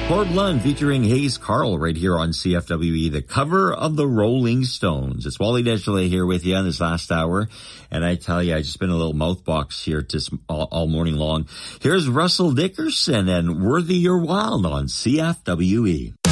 Port Blunt featuring Hayes Carl right here on CFWE, the cover of the Rolling Stones. It's Wally Deschanel here with you on this last hour. And I tell you, I just been a little mouthbox here just all morning long. Here's Russell Dickerson and Worthy Your While on CFWE.